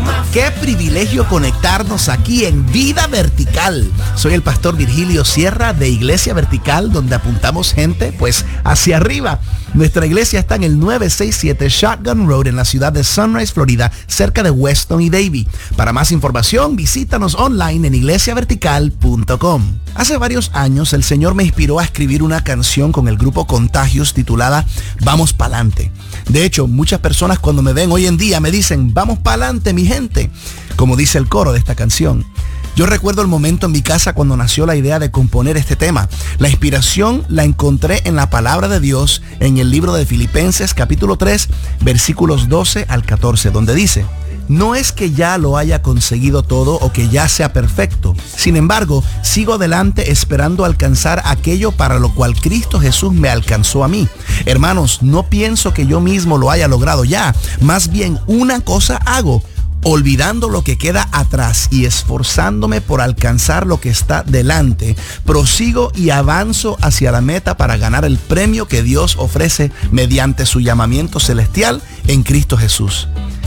Qué privilegio conectarnos aquí en Vida Vertical. Soy el pastor Virgilio Sierra de Iglesia Vertical, donde apuntamos gente pues hacia arriba. Nuestra iglesia está en el 967 Shotgun Road en la ciudad de Sunrise, Florida, cerca de Weston y Davie. Para más información, visítanos online en iglesiavertical.com. Hace varios años el Señor me inspiró a escribir una canción con el grupo Contagios titulada Vamos Pa'lante. De hecho, muchas personas cuando me ven hoy en día me dicen, vamos pa'lante mi gente, como dice el coro de esta canción. Yo recuerdo el momento en mi casa cuando nació la idea de componer este tema. La inspiración la encontré en la palabra de Dios en el libro de Filipenses capítulo 3, versículos 12 al 14, donde dice: no es que ya lo haya conseguido todo o que ya sea perfecto. Sin embargo, sigo adelante esperando alcanzar aquello para lo cual Cristo Jesús me alcanzó a mí. Hermanos, no pienso que yo mismo lo haya logrado ya. Más bien, una cosa hago: olvidando lo que queda atrás y esforzándome por alcanzar lo que está delante, prosigo y avanzo hacia la meta para ganar el premio que Dios ofrece mediante su llamamiento celestial en Cristo Jesús.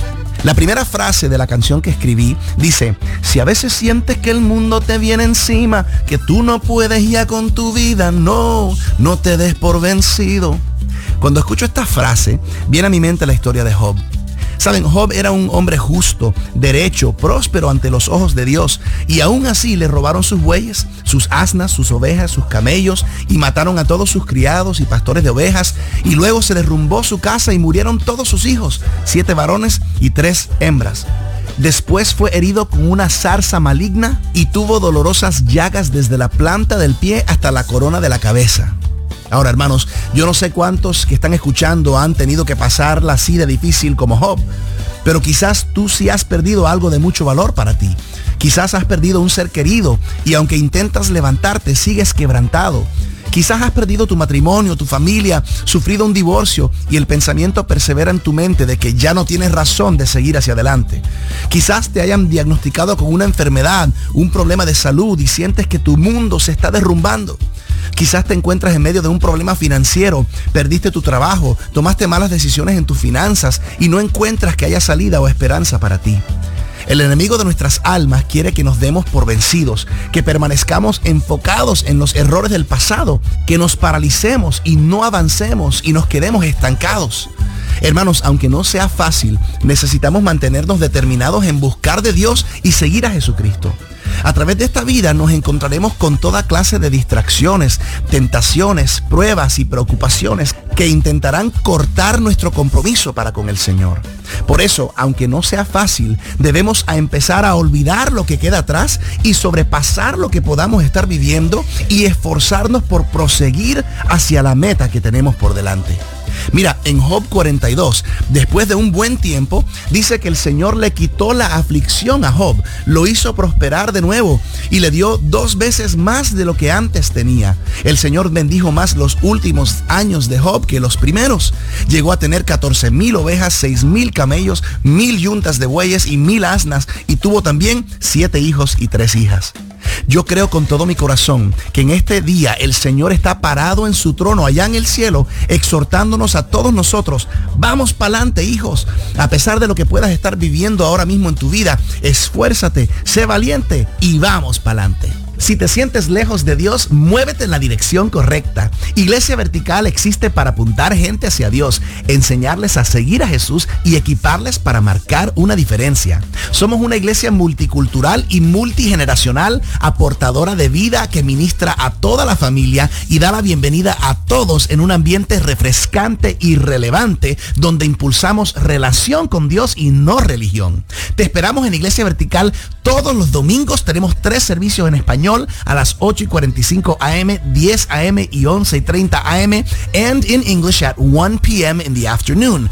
La primera frase de la canción que escribí dice: si a veces sientes que el mundo te viene encima, que tú no puedes ya con tu vida, no te des por vencido. Cuando escucho esta frase, viene a mi mente la historia de Job. Saben, Job era un hombre justo, derecho, próspero ante los ojos de Dios, y aún así le robaron sus bueyes, sus asnas, sus ovejas, sus camellos, y mataron a todos sus criados y pastores de ovejas, y luego se derrumbó su casa y murieron todos sus hijos, 7 varones y 3 hembras. Después fue herido con una zarza maligna y tuvo dolorosas llagas desde la planta del pie hasta la corona de la cabeza. Ahora, hermanos, yo no sé cuántos que están escuchando han tenido que pasarla así de difícil como Job, pero quizás tú sí has perdido algo de mucho valor para ti. Quizás has perdido un ser querido y aunque intentas levantarte, sigues quebrantado. Quizás has perdido tu matrimonio, tu familia, sufrido un divorcio y el pensamiento persevera en tu mente de que ya no tienes razón de seguir hacia adelante. Quizás te hayan diagnosticado con una enfermedad, un problema de salud y sientes que tu mundo se está derrumbando. Quizás te encuentras en medio de un problema financiero, perdiste tu trabajo, tomaste malas decisiones en tus finanzas y no encuentras que haya salida o esperanza para ti. El enemigo de nuestras almas quiere que nos demos por vencidos, que permanezcamos enfocados en los errores del pasado, que nos paralicemos y no avancemos y nos quedemos estancados. Hermanos, aunque no sea fácil, necesitamos mantenernos determinados en buscar de Dios y seguir a Jesucristo. A través de esta vida nos encontraremos con toda clase de distracciones, tentaciones, pruebas y preocupaciones que intentarán cortar nuestro compromiso para con el Señor. Por eso, aunque no sea fácil, debemos empezar a olvidar lo que queda atrás y sobrepasar lo que podamos estar viviendo y esforzarnos por proseguir hacia la meta que tenemos por delante. Mira, en Job 42, después de un buen tiempo, dice que el Señor le quitó la aflicción a Job, lo hizo prosperar de nuevo y le dio 2 veces más de lo que antes tenía. El Señor bendijo más los últimos años de Job que los primeros. Llegó a tener 14,000 ovejas, 6,000 camellos, 1,000 yuntas de bueyes y 1,000 asnas, y tuvo también 7 hijos y 3 hijas. Yo creo con todo mi corazón que en este día el Señor está parado en su trono allá en el cielo, exhortándonos a todos nosotros: vamos pa'lante, hijos. A pesar de lo que puedas estar viviendo ahora mismo en tu vida, esfuérzate, sé valiente y vamos pa'lante. Si te sientes lejos de Dios, muévete en la dirección correcta. Iglesia Vertical existe para apuntar gente hacia Dios, enseñarles a seguir a Jesús y equiparles para marcar una diferencia. Somos una iglesia multicultural y multigeneracional, aportadora de vida que ministra a toda la familia y da la bienvenida a todos en un ambiente refrescante y relevante, donde impulsamos relación con Dios y no religión. Te esperamos en Iglesia Vertical todos los domingos. Tenemos 3 servicios en español a las 8:45 a.m., 10 a.m. y 11:30 a.m. and in English at 1 p.m. in the afternoon.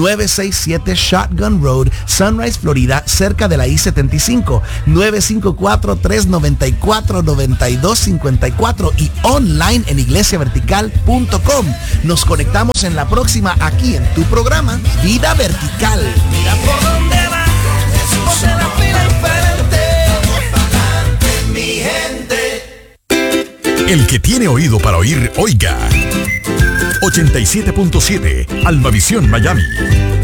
967 Shotgun Road, Sunrise, Florida, cerca de la I-75. 954-394-9254 y online en iglesiavertical.com. Nos conectamos en la próxima aquí en tu programa Vida Vertical. Mira por dónde va, Jesús en la fila diferente. Mi gente. El que tiene oído para oír, oiga. 87.7 Almavisión Miami.